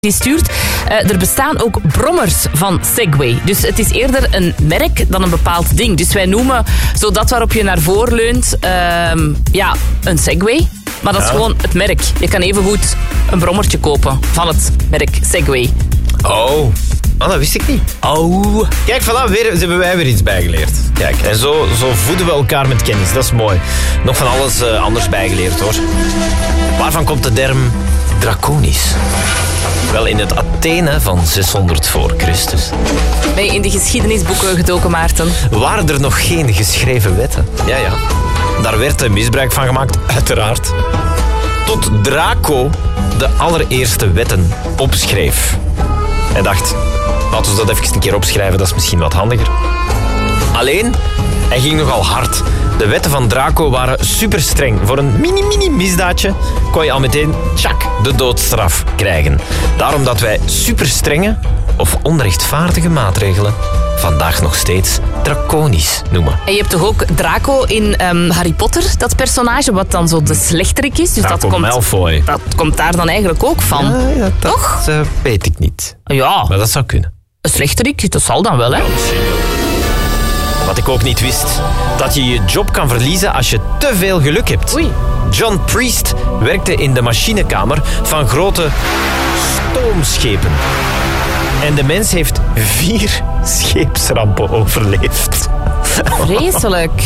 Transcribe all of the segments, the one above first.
Die stuurt, er bestaan ook brommers van Segway. Dus het is eerder een merk dan een bepaald ding. Dus wij noemen zo dat waarop je naar voren leunt, een Segway. Maar dat is gewoon het merk. Je kan evengoed een brommertje kopen van het merk Segway. Oh, dat wist ik niet. Oh. Kijk, voilà, hebben wij weer iets bijgeleerd. Kijk, en zo voeden we elkaar met kennis. Dat is mooi. Nog van alles anders bijgeleerd, hoor. Waarvan komt de term draconisch? Wel, in het Athene van 600 voor Christus. Ben je in de geschiedenisboeken gedoken, Maarten? Waren er nog geen geschreven wetten? Ja. Daar werd misbruik van gemaakt, uiteraard. Tot Draco de allereerste wetten opschreef. Hij dacht, laten we dat even een keer opschrijven, dat is misschien wat handiger. Alleen, hij ging nogal hard. De wetten van Draco waren super streng. Voor een mini misdaadje kon je al meteen, de doodstraf krijgen. Daarom dat wij super strenge of onrechtvaardige maatregelen vandaag nog steeds draconisch noemen. En je hebt toch ook Draco in Harry Potter, dat personage, wat dan zo de slechterik is. Dus Draco Malfoy. Dat komt daar dan eigenlijk ook van. Ja, toch? Dat weet ik niet. Ja. Maar dat zou kunnen. Een slechterik, dat zal dan wel, hè? Ja, wat ik ook niet wist, dat je je job kan verliezen als je te veel geluk hebt. Oei. John Priest werkte in de machinekamer van grote stoomschepen. En de mens heeft 4 scheepsrampen overleefd. Vreselijk.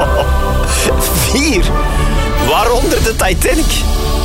4? Waaronder de Titanic.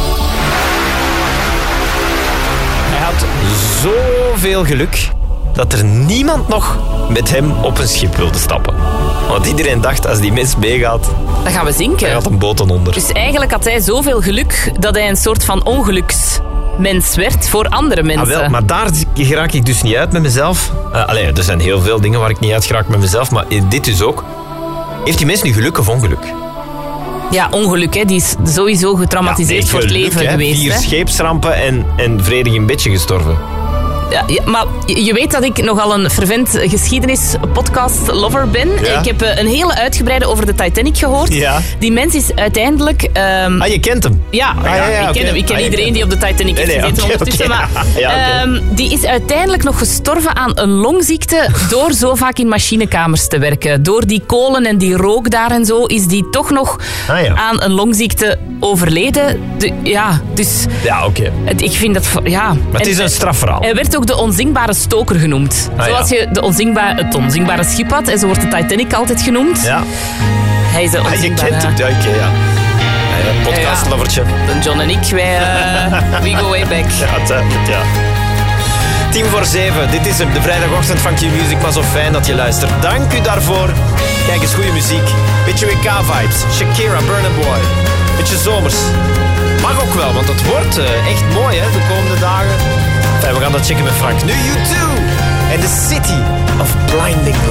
Hij had zoveel geluk dat er niemand nog met hem op een schip wilde stappen. Want iedereen dacht, als die mens meegaat, dan gaan we zinken. Hij had een boot onder. Dus eigenlijk had hij zoveel geluk dat hij een soort van ongeluksmens werd voor andere mensen. Wel, maar daar geraak ik dus niet uit met mezelf. Er zijn heel veel dingen waar ik niet uit geraak met mezelf, maar dit dus ook. Heeft die mens nu geluk of ongeluk? Ja, ongeluk, hè. Die is sowieso getraumatiseerd voor het leven geweest. 4 scheepsrampen en vredig in bedje gestorven. Ja, maar je weet dat ik nogal een fervent geschiedenis-podcast-lover ben. Ja? Ik heb een hele uitgebreide over de Titanic gehoord. Ja. Die mens is uiteindelijk... je kent hem? Ja, ik ken hem. Ik ken iedereen die op de Titanic heeft gezeten ondertussen. Okay. Maar die is uiteindelijk nog gestorven aan een longziekte door zo vaak in machinekamers te werken. Door die kolen en die rook daar en zo is die toch nog aan een longziekte overleden. Dus... Ja, oké. Ik vind dat... Ja. Maar het is een strafverhaal. Hij werd ook de onzingbare stoker genoemd. Zoals je het onzingbare schip had. En zo wordt de Titanic altijd genoemd. Ja. Hij is de onzingbare... Je kent hem, ja. Podcastlovertje. John en ik, we go way back. Ja, duidelijk, ja. 6:50, dit is hem, de vrijdagochtend van Q-Music. Maar zo fijn dat je luistert. Dank u daarvoor. Kijk eens, goede muziek. Beetje WK-vibes. Shakira, Burna Boy. Beetje zomers. Mag ook wel, want het wordt echt mooi, hè, de komende dagen. Enfin, we gaan dat checken met Frank. Nu U2 en The City of Blinding